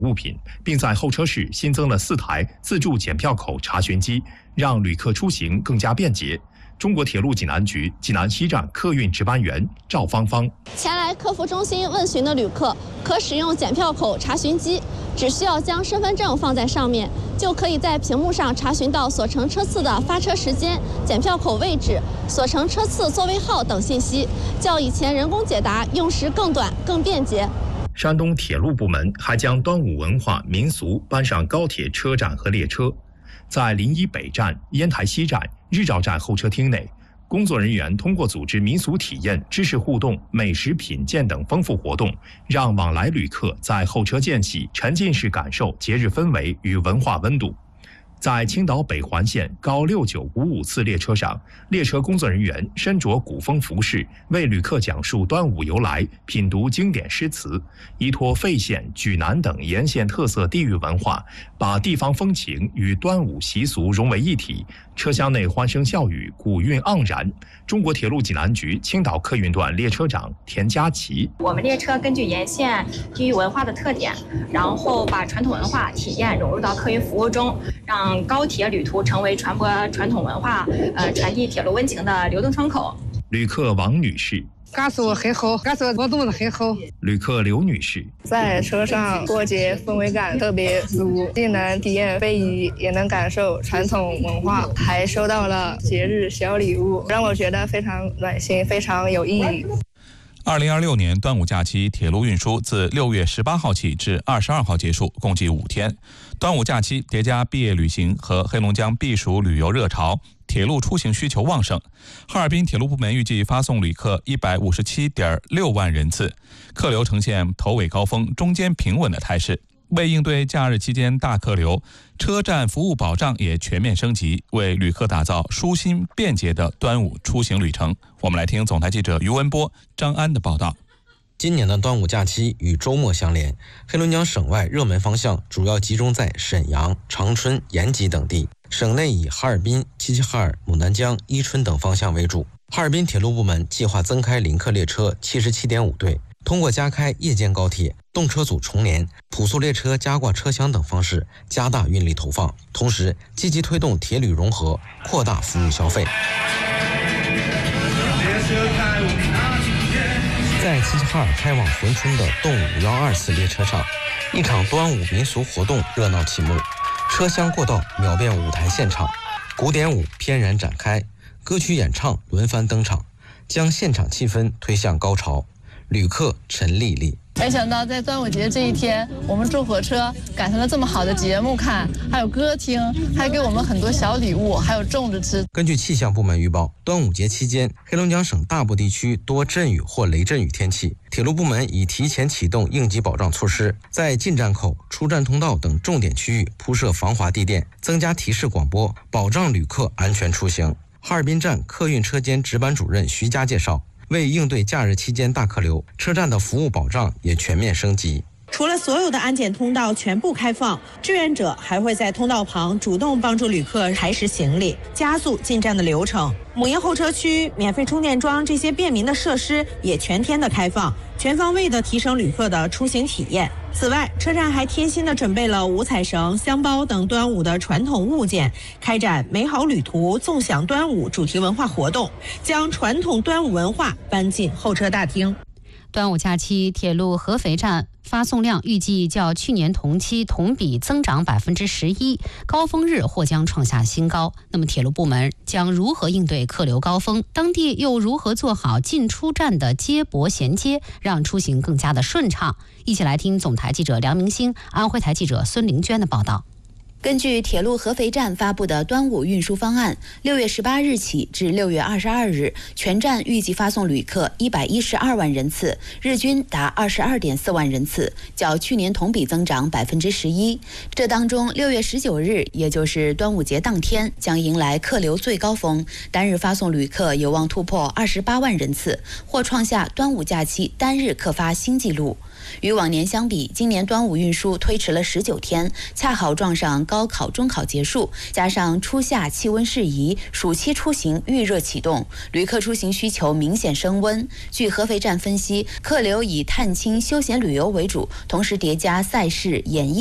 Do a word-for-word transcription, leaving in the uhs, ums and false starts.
物品，并在候车室新增了四台自助检票口查询机，让旅客出行更加便捷。中国铁路济南局济南西站客运值班员赵芳芳： 前来客服中心问询的旅客可使用检票口查询机，只需要将身份证放在上面，就可以在屏幕上查询到所乘车次的发车时间、检票口位置、所乘车次座位号等信息，较以前人工解答用时更短、更便捷。 山东铁路部门还将端午文化民俗搬上高铁车站和列车。在临沂北站、烟台西站、日照站候车厅内，工作人员通过组织民俗体验、知识互动、美食品鉴等丰富活动，让往来旅客在候车间隙沉浸式感受节日氛围与文化温度。在青岛北环线高六九五五次列车上，列车工作人员身着古风服饰，为旅客讲述端午由来，品读经典诗词，依托费县、莒南等沿线特色地域文化，把地方风情与端午习俗融为一体。车厢内欢声笑语，古韵盎然。中国铁路济南局青岛客运段列车长田佳琪： 我们列车根据沿线地域文化的特点，然后把传统文化体验融入到客运服务中，让高铁旅途成为传播传统文化、呃传递铁路温情的流动窗口。 旅客王女士： 感受很好，感受活动很好。 旅客刘女士： 在车上过节氛围感特别足，既能体验非遗，也能感受传统文化，还收到了节日小礼物，让我觉得非常暖心，非常有意义。 二零二六年端午假期铁路运输自六月十八号起至二十二号结束，共计五天。端午假期叠加毕业旅行和黑龙江避暑旅游热潮，铁路出行需求旺盛。哈尔滨铁路部门预计发送旅客一百五十七点六万人次，客流呈现头尾高峰、中间平稳的态势。为应对假日期间大客流，车站服务保障也全面升级，为旅客打造舒心便捷的端午出行旅程。我们来听总台记者于文波、张安的报道。 今年的端午假期与周末相连，黑龙江省外热门方向主要集中在沈阳、长春、延吉等地，省内以哈尔滨、齐齐哈尔、牡丹江、伊春等方向为主。哈尔滨铁路部门计划增开临客列车 七十七点五 对，通过加开夜间高铁、动车组重联、普速列车加挂车厢等方式加大运力投放，同时积极推动铁旅融合，扩大服务消费。在齐齐哈尔开往珲春的动五一二次列车上，一场端午民俗活动热闹启幕，车厢过道秒变舞台现场，古典舞翩然展开，歌曲演唱轮番登场，将现场气氛推向高潮。旅客陈丽丽： 没想到在端午节这一天，我们坐火车赶上了这么好的节目看，还有歌听，还给我们很多小礼物，还有粽子吃。 根据气象部门预报，端午节期间，黑龙江省大部地区多阵雨或雷阵雨天气。铁路部门已提前启动应急保障措施，在进站口、出站通道等重点区域铺设防滑地垫，增加提示广播，保障旅客安全出行。哈尔滨站客运车间值班主任徐佳介绍，为应对假日期间大客流，车站的服务保障也全面升级。 除了所有的安检通道全部开放，志愿者还会在通道旁主动帮助旅客抬拾行李，加速进站的流程。母婴候车区、免费充电桩这些便民的设施也全天的开放，全方位的提升旅客的出行体验。此外，车站还贴心的准备了五彩绳、香包等端午的传统物件，开展美好旅途纵享端午主题文化活动，将传统端午文化搬进候车大厅。 端午假期，铁路合肥站发送量预计较去年同期同比增长百分之十一，高峰日或将创下新高。那么，铁路部门将如何应对客流高峰？当地又如何做好进出站的接驳衔接，让出行更加的顺畅？一起来听总台记者梁明星、安徽台记者孙玲娟的报道。 根据铁路合肥站发布的端午运输方案，六月十八日起至六月二十二日，全站预计发送旅客一百一十二万人次，日均达二十二点四万人次，较去年同比增长百分之十一。这当中，六月十九日，也就是端午节当天，将迎来客流最高峰，单日发送旅客有望突破二十八万人次，或创下端午假期单日客发新纪录。 与往年相比，今年端午运输推迟了十九天，恰好撞上高考、中考结束，加上初夏气温适宜，暑期出行预热启动，旅客出行需求明显升温。据合肥站分析，客流以探亲、休闲旅游为主，同时叠加赛事、演艺